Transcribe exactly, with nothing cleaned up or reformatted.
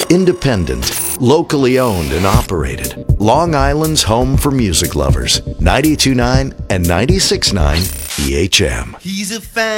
Independent, locally owned and operated. Long Island's home for music lovers. ninety-two point nine and ninety-six point nine E H M. He's a fan.